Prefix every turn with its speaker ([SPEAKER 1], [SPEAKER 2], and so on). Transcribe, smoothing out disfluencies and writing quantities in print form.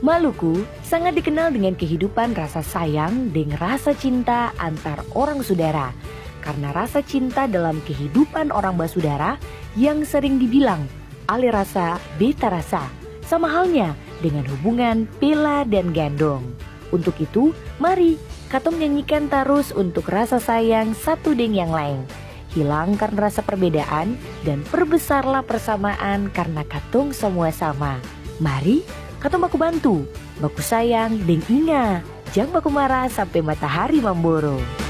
[SPEAKER 1] Maluku sangat dikenal dengan kehidupan rasa sayang dan rasa cinta antar orang saudara. Karena rasa cinta dalam kehidupan orang basudara yang sering dibilang ale rasa, beta rasa. Sama halnya dengan hubungan pela dan gandong. Untuk itu, mari katong nyanyikan terus untuk rasa sayang satu dengan yang lain. Hilangkan rasa perbedaan dan perbesarlah persamaan karena katong semua sama. Mari katong baku bantu, baku sayang, dan ingat, jangan baku marah sampai matahari memburu.